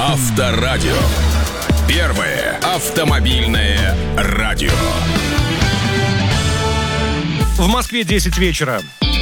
Авторадио. Первое автомобильное радио. В Москве 10 вечера.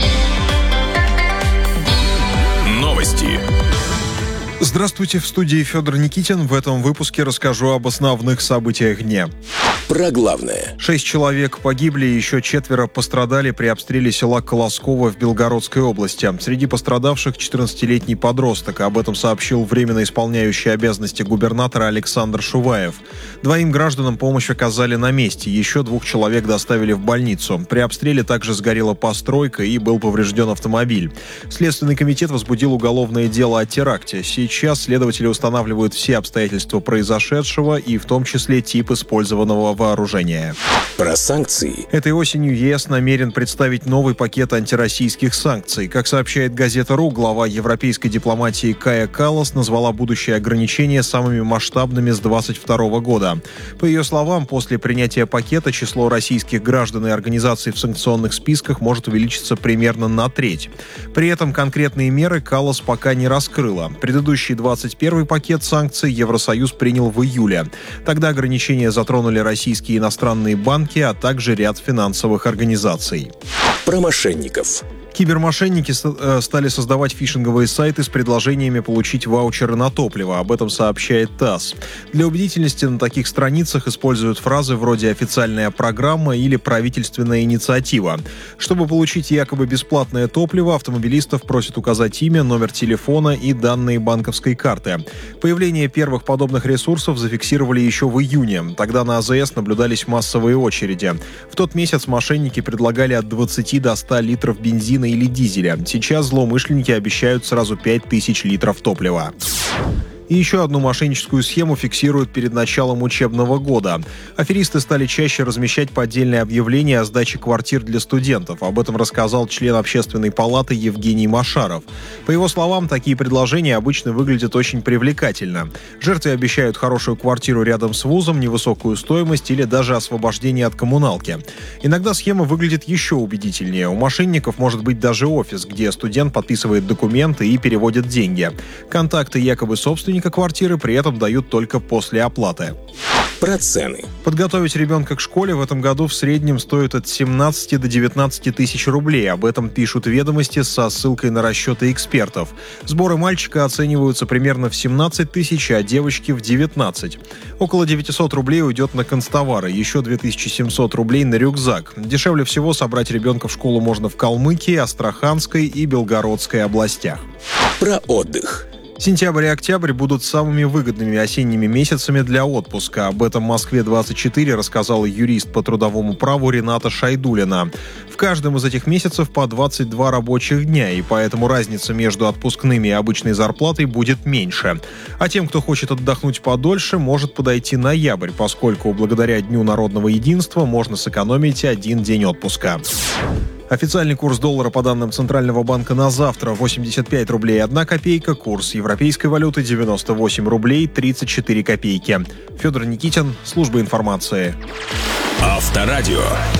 Новости. Здравствуйте, в студии Федор Никитин. В этом выпуске расскажу об основных событиях дня. Про главное. 6 человек погибли, еще 4 пострадали при обстреле села Колосково в Белгородской области. Среди пострадавших 14-летний подросток. Об этом сообщил временно исполняющий обязанности губернатора Александр Шуваев. 2 гражданам помощь оказали на месте. Еще 2 человек доставили в больницу. При обстреле также сгорела постройка и был поврежден автомобиль. Следственный комитет возбудил уголовное дело о теракте. Сейчас следователи устанавливают все обстоятельства произошедшего и в том числе тип использованного вооружения. Про санкции. Этой осенью ЕС намерен представить новый пакет антироссийских санкций. Как сообщает газета.ру, глава европейской дипломатии Кая Каллас назвала будущие ограничения самыми масштабными с 2022 года. По ее словам, после принятия пакета число российских граждан и организаций в санкционных списках может увеличиться примерно на треть. При этом конкретные меры Каллас пока не раскрыла. Предыдущий 21-й пакет санкций Евросоюз принял в июле. Тогда ограничения затронули российские и иностранные банки, а также ряд финансовых организаций. Про мошенников. Кибермошенники стали создавать фишинговые сайты с предложениями получить ваучеры на топливо. Об этом сообщает ТАСС. Для убедительности на таких страницах используют фразы вроде «официальная программа» или «правительственная инициатива». Чтобы получить якобы бесплатное топливо, автомобилистов просят указать имя, номер телефона и данные банковской карты. Появление первых подобных ресурсов зафиксировали еще в июне. Тогда на АЗС наблюдались массовые очереди. В тот месяц мошенники предлагали от 20 до 100 литров бензина или дизеля. Сейчас злоумышленники обещают сразу 5000 литров топлива. И еще одну мошенническую схему фиксируют перед началом учебного года. Аферисты стали чаще размещать поддельные объявления о сдаче квартир для студентов. Об этом рассказал член Общественной палаты Евгений Машаров. По его словам, такие предложения обычно выглядят очень привлекательно. Жертве обещают хорошую квартиру рядом с вузом, невысокую стоимость или даже освобождение от коммуналки. Иногда схема выглядит еще убедительнее. У мошенников может быть даже офис, где студент подписывает документы и переводит деньги. Контакты якобы собственника квартиры при этом дают только после оплаты. Про цены. Подготовить ребенка к школе в этом году в среднем стоит от 17 до 19 тысяч рублей. Об этом пишут «Ведомости» со ссылкой на расчеты экспертов. Сборы мальчика оцениваются примерно в 17 тысяч, а девочки в 19. Около 900 рублей уйдет на канцтовары, еще 2700 рублей на рюкзак. Дешевле всего собрать ребенка в школу можно в Калмыкии, Астраханской и Белгородской областях. Про отдых. Сентябрь и октябрь будут самыми выгодными осенними месяцами для отпуска. Об этом «Москве-24» рассказал юрист по трудовому праву Рената Шайдулина. В каждом из этих месяцев по 22 рабочих дня, и поэтому разница между отпускными и обычной зарплатой будет меньше. А тем, кто хочет отдохнуть подольше, может подойти ноябрь, поскольку благодаря Дню народного единства можно сэкономить 1 день отпуска. Официальный курс доллара по данным Центрального банка на завтра 85 рублей 1 копейка, курс европейской валюты 98 рублей 34 копейки. Федор Никитин, служба информации. Авторадио.